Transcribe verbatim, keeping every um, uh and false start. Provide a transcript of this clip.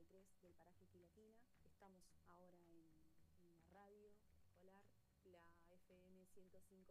y tres del paraje Quilaquina. Estamos ahora en, en la radio escolar, la F M ciento cinco